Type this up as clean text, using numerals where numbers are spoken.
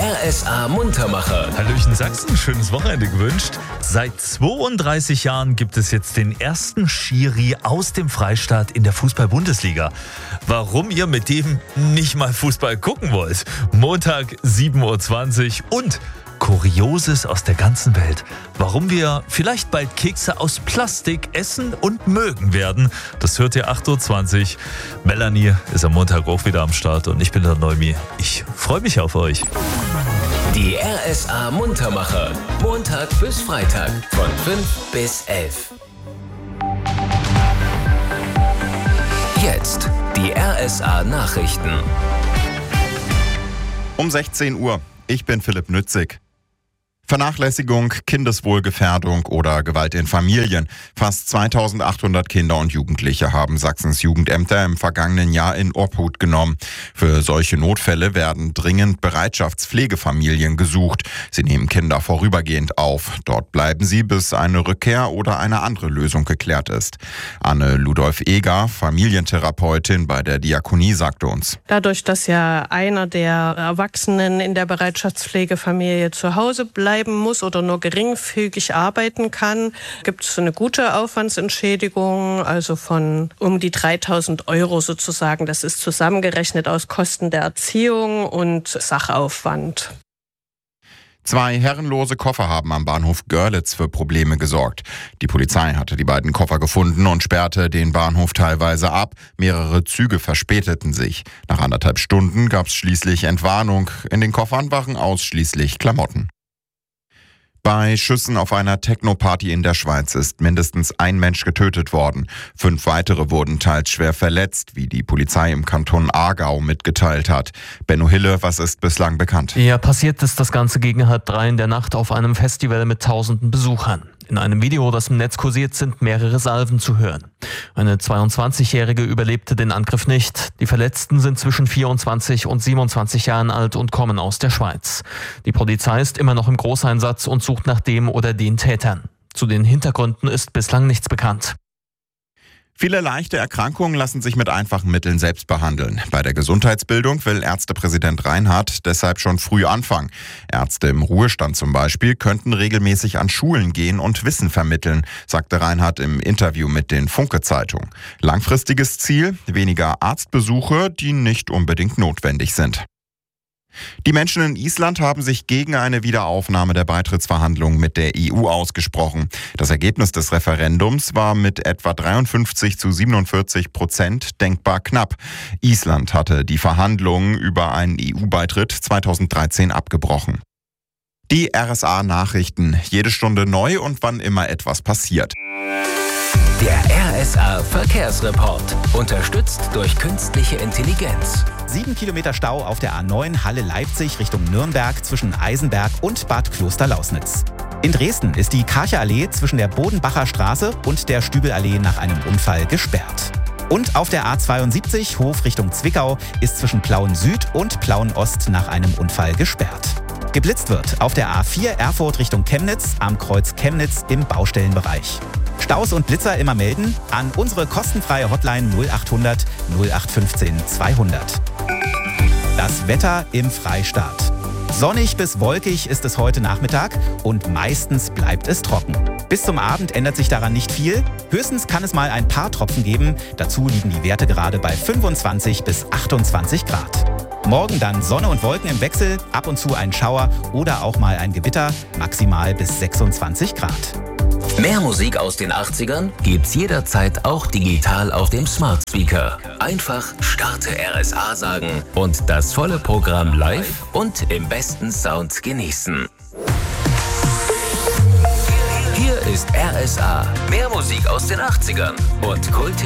RSA Muntermacher. Hallöchen Sachsen, schönes Wochenende gewünscht. Seit 32 Jahren gibt es jetzt den ersten Schiri aus dem Freistaat in der Fußball-Bundesliga. Warum ihr mit dem nicht mal Fußball gucken wollt? Montag 7.20 Uhr und Kurioses aus der ganzen Welt. Warum wir vielleicht bald Kekse aus Plastik essen und mögen werden, das hört ihr 8.20 Uhr. Melanie ist am Montag auch wieder am Start und ich bin der Neumi. Ich freue mich auf euch. Die RSA Muntermacher. Montag bis Freitag von 5 bis 11. Jetzt die RSA Nachrichten. Um 16 Uhr. Ich bin Philipp Nützig. Vernachlässigung, Kindeswohlgefährdung oder Gewalt in Familien. Fast 2800 Kinder und Jugendliche haben Sachsens Jugendämter im vergangenen Jahr in Obhut genommen. Für solche Notfälle werden dringend Bereitschaftspflegefamilien gesucht. Sie nehmen Kinder vorübergehend auf. Dort bleiben sie, bis eine Rückkehr oder eine andere Lösung geklärt ist. Anne Ludolf-Eger, Familientherapeutin bei der Diakonie, sagte uns: Dadurch, dass ja einer der Erwachsenen in der Bereitschaftspflegefamilie zu Hause bleiben muss oder nur geringfügig arbeiten kann, gibt es eine gute Aufwandsentschädigung, also von um die 3.000 € sozusagen. Das ist zusammengerechnet aus Kosten der Erziehung und Sachaufwand. 2 herrenlose Koffer haben am Bahnhof Görlitz für Probleme gesorgt. Die Polizei hatte die beiden Koffer gefunden und sperrte den Bahnhof teilweise ab. Mehrere Züge verspäteten sich. Nach 1,5 Stunden gab es schließlich Entwarnung. In den Koffern waren ausschließlich Klamotten. Bei Schüssen auf einer Techno-Party in der Schweiz ist mindestens ein Mensch getötet worden. 5 weitere wurden teils schwer verletzt, wie die Polizei im Kanton Aargau mitgeteilt hat. Benno Hille, was ist bislang bekannt? Ja, passiert ist das Ganze gegen 2:30 in der Nacht auf einem Festival mit tausenden Besuchern. In einem Video, das im Netz kursiert, sind mehrere Salven zu hören. Eine 22-Jährige überlebte den Angriff nicht. Die Verletzten sind zwischen 24 und 27 Jahren alt und kommen aus der Schweiz. Die Polizei ist immer noch im Großeinsatz und sucht nach dem oder den Tätern. Zu den Hintergründen ist bislang nichts bekannt. Viele leichte Erkrankungen lassen sich mit einfachen Mitteln selbst behandeln. Bei der Gesundheitsbildung will Ärztepräsident Reinhardt deshalb schon früh anfangen. Ärzte im Ruhestand zum Beispiel könnten regelmäßig an Schulen gehen und Wissen vermitteln, sagte Reinhardt im Interview mit den Funke-Zeitungen. Langfristiges Ziel: weniger Arztbesuche, die nicht unbedingt notwendig sind. Die Menschen in Island haben sich gegen eine Wiederaufnahme der Beitrittsverhandlungen mit der EU ausgesprochen. Das Ergebnis des Referendums war mit etwa 53-47% denkbar knapp. Island hatte die Verhandlungen über einen EU-Beitritt 2013 abgebrochen. Die RSA-Nachrichten, jede Stunde neu und wann immer etwas passiert. Der RSA Verkehrsreport. Unterstützt durch künstliche Intelligenz. 7 Kilometer Stau auf der A9 Halle-Leipzig Richtung Nürnberg zwischen Eisenberg und Bad Klosterlausnitz. In Dresden ist die Karcher-Allee zwischen der Bodenbacher Straße und der Stübelallee nach einem Unfall gesperrt. Und auf der A72 Hof Richtung Zwickau ist zwischen Plauen Süd und Plauen Ost nach einem Unfall gesperrt. Geblitzt wird auf der A4 Erfurt Richtung Chemnitz am Kreuz Chemnitz im Baustellenbereich. Staus und Blitzer immer melden an unsere kostenfreie Hotline 0800 0815 200. Das Wetter im Freistaat. Sonnig bis wolkig ist es heute Nachmittag und meistens bleibt es trocken. Bis zum Abend ändert sich daran nicht viel. Höchstens kann es mal ein paar Tropfen geben. Dazu liegen die Werte gerade bei 25 bis 28 Grad. Morgen dann Sonne und Wolken im Wechsel, ab und zu ein Schauer oder auch mal ein Gewitter, maximal bis 26 Grad. Mehr Musik aus den 80ern gibt's jederzeit auch digital auf dem Smart Speaker. Einfach Starte RSA sagen und das volle Programm live und im besten Sound genießen. Hier ist RSA. Mehr Musik aus den 80ern und Kult.